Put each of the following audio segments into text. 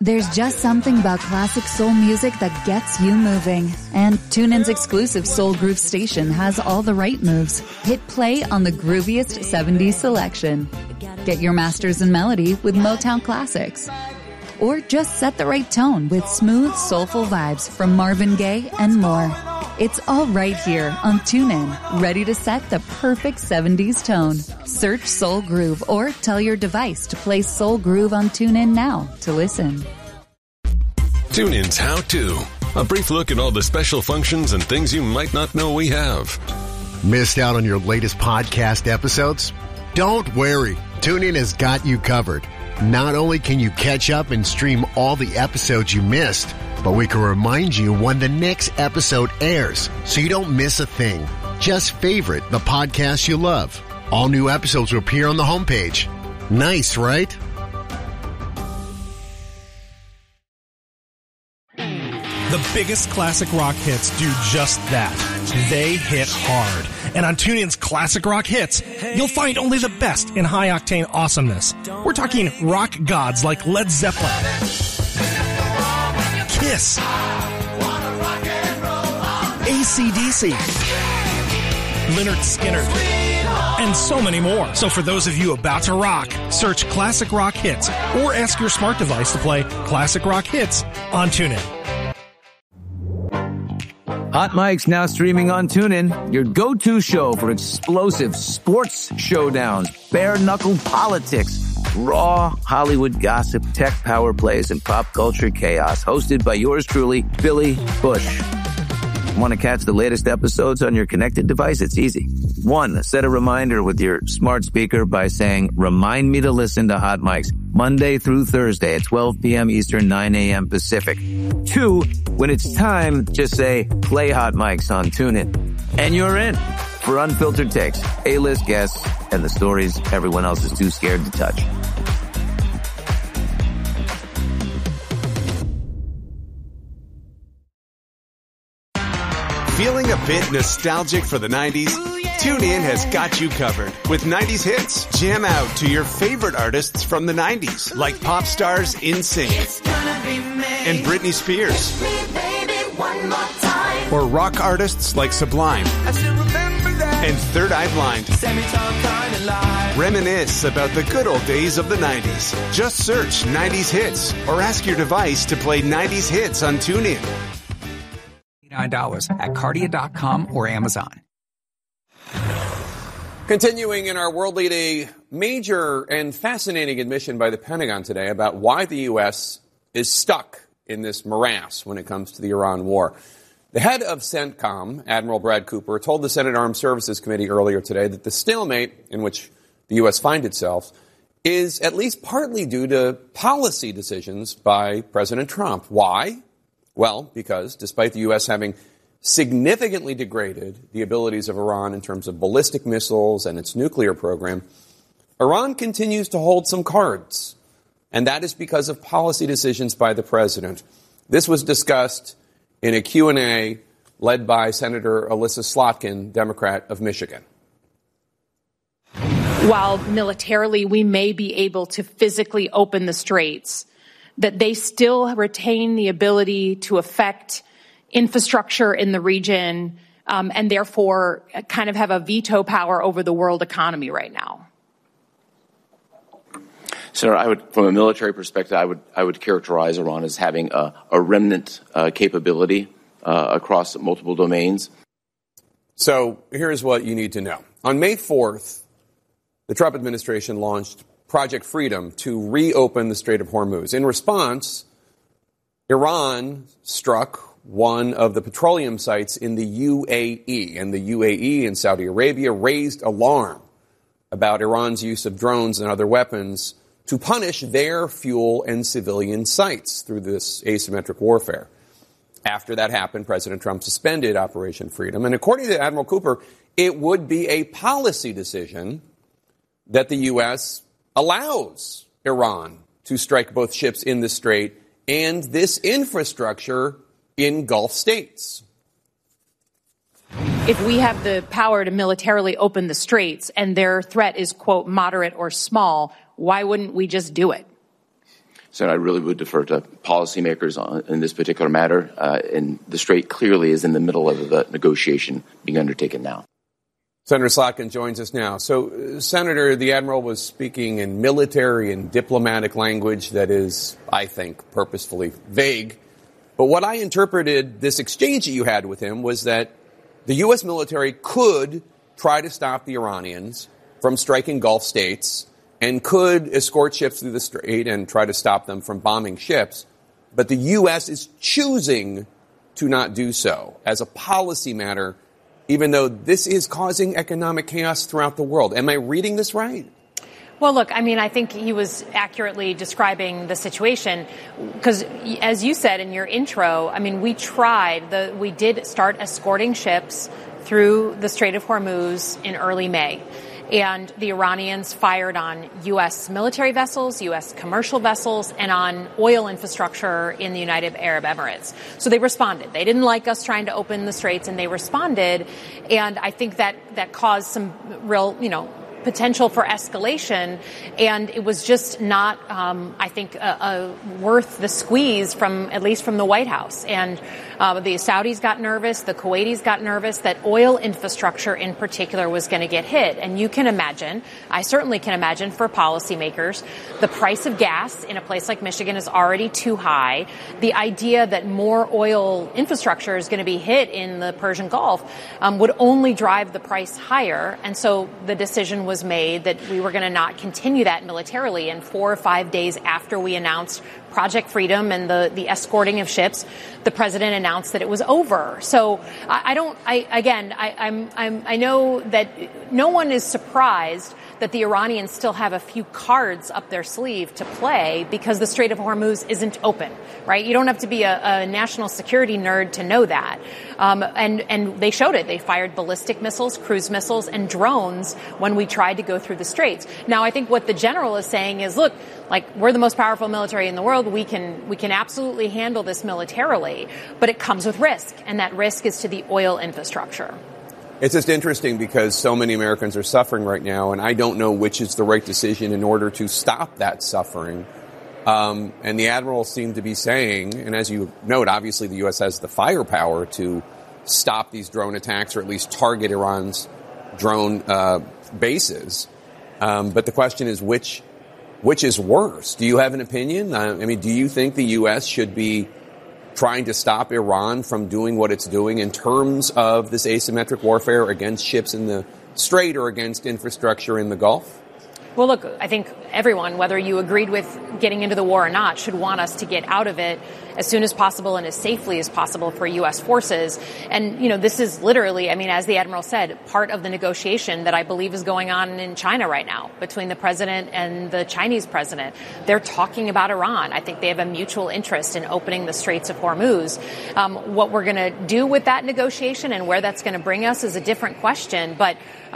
There's just something about classic soul music that gets you moving. And TuneIn's exclusive Soul Groove station has all the right moves. Hit play on the grooviest 70s selection. Get your masters in melody with Motown Classics. Or just set the right tone with smooth, soulful vibes from Marvin Gaye and more. It's all right here on TuneIn, ready to set the perfect 70s tone. Search Soul Groove or tell your device to play Soul Groove on TuneIn now to listen. TuneIn's How To. A brief look at all the special functions and things you might not know we have. Missed out on your latest podcast episodes? Don't worry. TuneIn has got you covered. Not only can you catch up and stream all the episodes you missed, but we can remind you when the next episode airs so you don't miss a thing. Just favorite the podcast you love. All new episodes will appear on the homepage. Nice, right? The biggest classic rock hits do just that. They hit hard. And on TuneIn's Classic Rock Hits, you'll find only the best in high-octane awesomeness. We're talking rock gods like Led Zeppelin, Kiss, AC/DC, Lynyrd Skynyrd, and so many more. So for those of you about to rock, search Classic Rock Hits or ask your smart device to play Classic Rock Hits on TuneIn. Hot Mike's now streaming on TuneIn, your go-to show for explosive sports showdowns, bare-knuckle politics, raw Hollywood gossip, tech power plays, and pop culture chaos. Hosted by yours truly, Billy Bush. Want to catch the latest episodes on your connected device? It's easy. 1, set a reminder with your smart speaker by saying, "Remind me to listen to Hot Mike's Monday through Thursday at 12 p.m. Eastern, 9 a.m. Pacific." 2, when it's time, just say, "Play Hot Mike's on TuneIn." And you're in for unfiltered takes, A-list guests, and the stories everyone else is too scared to touch. Feeling a bit nostalgic for the 90s? TuneIn has got you covered with 90s hits. Jam out to your favorite artists from the 90s, like pop stars NSYNC and Britney Spears. Or rock artists like Sublime and Third Eye Blind. Reminisce about the good old days of the 90s. Just search 90s hits or ask your device to play 90s hits on TuneIn. $9 at Cardia.com or Amazon. Continuing in our world lead, a major and fascinating admission by the Pentagon today about why the U.S. is stuck in this morass when it comes to the Iran war. The head of CENTCOM, Admiral Brad Cooper, told the Senate Armed Services Committee earlier today that the stalemate in which the U.S. finds itself is at least partly due to policy decisions by President Trump. Why? Well, because despite the U.S. having significantly degraded the abilities of Iran in terms of ballistic missiles and its nuclear program, Iran continues to hold some cards. And that is because of policy decisions by the president. This was discussed in a Q&A led by Senator Alyssa Slotkin, Democrat of Michigan. While militarily we may be able to physically open the straits, that they still retain the ability to affect infrastructure in the region and therefore kind of have a veto power over the world economy right now. Senator, from a military perspective, I would characterize Iran as having a remnant capability across multiple domains. So here's what you need to know. On May 4th, the Trump administration launched Project Freedom to reopen the Strait of Hormuz. In response, Iran struck one of the petroleum sites in the UAE, and the UAE and Saudi Arabia raised alarm about Iran's use of drones and other weapons to punish their fuel and civilian sites through this asymmetric warfare. After that happened, President Trump suspended Operation Freedom, and according to Admiral Cooper, it would be a policy decision that the U.S. allows Iran to strike both ships in the strait and this infrastructure in Gulf states. If we have the power to militarily open the straits and their threat is, quote, moderate or small, why wouldn't we just do it? So I really would defer to policymakers in this particular matter. And the Strait clearly is in the middle of the negotiation being undertaken now. Senator Slotkin joins us now. So, Senator, the Admiral was speaking in military and diplomatic language that is, I think, purposefully vague. But what I interpreted this exchange that you had with him was that the U.S. military could try to stop the Iranians from striking Gulf states and could escort ships through the Strait and try to stop them from bombing ships. But the U.S. is choosing to not do so as a policy matter, even though this is causing economic chaos throughout the world. Am I reading this right? Well, look, I mean, I think he was accurately describing the situation because, as you said in your intro, I mean, we did start escorting ships through the Strait of Hormuz in early May. And the Iranians fired on U.S. military vessels, U.S. commercial vessels, and on oil infrastructure in the United Arab Emirates. So they responded. They didn't like us trying to open the straits, and they responded. And I think that caused some real, potential for escalation, and it was just not, I think, worth the squeeze at least from the White House. And the Saudis got nervous, the Kuwaitis got nervous that oil infrastructure in particular was going to get hit. And you can imagine, I certainly can imagine for policymakers, the price of gas in a place like Michigan is already too high. The idea that more oil infrastructure is going to be hit in the Persian Gulf would only drive the price higher. And so the decision was made that we were going to not continue that militarily. And 4 or 5 days after we announced Project Freedom and the escorting of ships, the president announced that it was over. So I know that no one is surprised that the Iranians still have a few cards up their sleeve to play because the Strait of Hormuz isn't open, right? You don't have to be a national security nerd to know that. And they showed it. They fired ballistic missiles, cruise missiles, and drones when we tried to go through the straits. Now, I think what the general is saying is, look, like, we're the most powerful military in the world. We can absolutely handle this militarily, but it comes with risk, and that risk is to the oil infrastructure. It's just interesting because so many Americans are suffering right now, and I don't know which is the right decision in order to stop that suffering. And the Admiral seemed to be saying, and as you note, obviously the U.S. has the firepower to stop these drone attacks or at least target Iran's drone bases. But the question is, which is worse? Do you have an opinion? I mean, do you think the U.S. should be trying to stop Iran from doing what it's doing in terms of this asymmetric warfare against ships in the Strait or against infrastructure in the Gulf? Well, look, I think everyone, whether you agreed with getting into the war or not, should want us to get out of it as soon as possible and as safely as possible for U.S. forces. And, this is literally, I mean, as the Admiral said, part of the negotiation that I believe is going on in China right now between the president and the Chinese president. They're talking about Iran. I think they have a mutual interest in opening the Straits of Hormuz. What we're going to do with that negotiation and where that's going to bring us is a different question. But,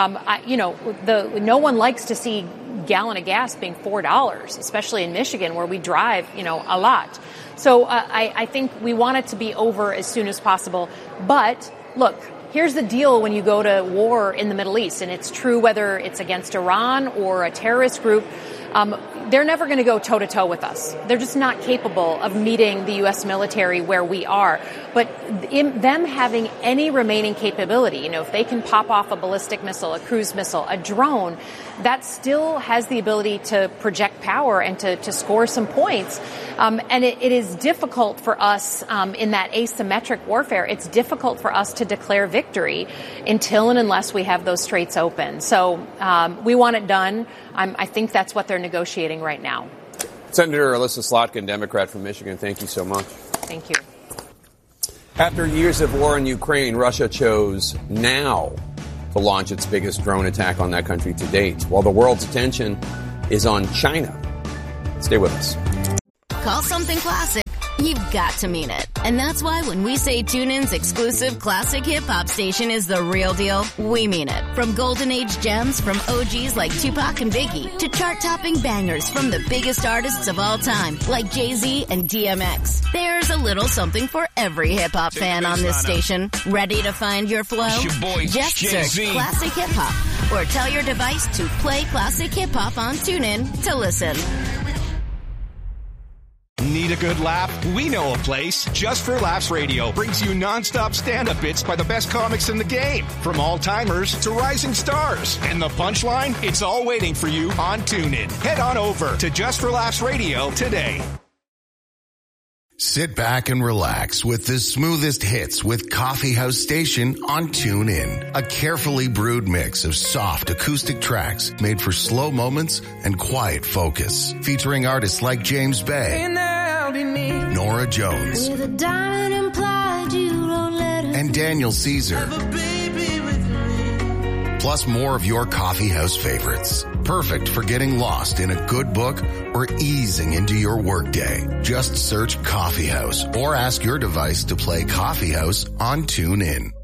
no one likes to see gallon of gas being $4, especially in Michigan where we drive, a lot. So I think we want it to be over as soon as possible. But look, here's the deal when you go to war in the Middle East, and it's true whether it's against Iran or a terrorist group. They're never going to go toe-to-toe with us. They're just not capable of meeting the U.S. military where we are. But in them having any remaining capability, if they can pop off a ballistic missile, a cruise missile, a drone, that still has the ability to project power and to score some points. And it is difficult for us in that asymmetric warfare. It's difficult for us to declare victory until and unless we have those straits open. So we want it done. I think that's what they're negotiating right now. Senator Elissa Slotkin, Democrat from Michigan, thank you so much. Thank you. After years of war in Ukraine, Russia chose now to launch its biggest drone attack on that country to date, while the world's attention is on China. Stay with us. Call something classic, you've got to mean it. And that's why when we say TuneIn's exclusive classic hip-hop station is the real deal, we mean it. From golden age gems from OGs like Tupac and Biggie to chart-topping bangers from the biggest artists of all time like Jay-Z and DMX. There's a little something for every hip-hop fan on this station. Ready to find your flow? Just search Classic Hip-Hop or tell your device to play Classic Hip-Hop on TuneIn to listen. Need a good laugh? We know a place. Just for Laughs Radio brings you non-stop stand-up bits by the best comics in the game. From all-timers to rising stars. And the punchline? It's all waiting for you on TuneIn. Head on over to Just for Laughs Radio today. Sit back and relax with the smoothest hits with Coffee House Station on TuneIn. A carefully brewed mix of soft acoustic tracks made for slow moments and quiet focus. Featuring artists like James Bay, Nora Jones, and Daniel Caesar. Plus more of your coffee house favorites. Perfect for getting lost in a good book or easing into your workday. Just search Coffee House or ask your device to play Coffee House on TuneIn.